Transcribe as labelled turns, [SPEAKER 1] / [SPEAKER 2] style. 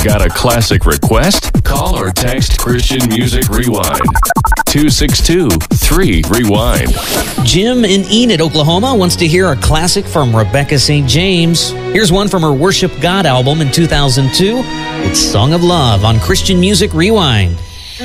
[SPEAKER 1] Got a classic request? Call or text Christian Music Rewind. 262-3-REWIND.
[SPEAKER 2] Jim in Enid, Oklahoma wants to hear a classic from Rebecca St. James. Here's one from her Worship God album in 2002. It's Song of Love on Christian Music Rewind.